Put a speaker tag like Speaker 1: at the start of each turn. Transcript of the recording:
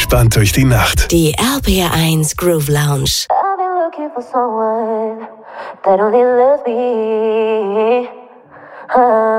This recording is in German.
Speaker 1: entspannt durch die Nacht.
Speaker 2: Die RPR1 Groove Lounge.
Speaker 3: I've been looking for someone that only loves me.